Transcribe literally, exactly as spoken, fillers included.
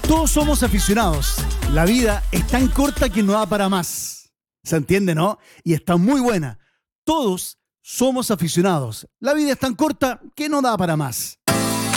Todos somos aficionados. La vida es tan corta que no da para más. ¿Se entiende, no? Y está muy buena. Todos somos aficionados. La vida es tan corta que no da para más.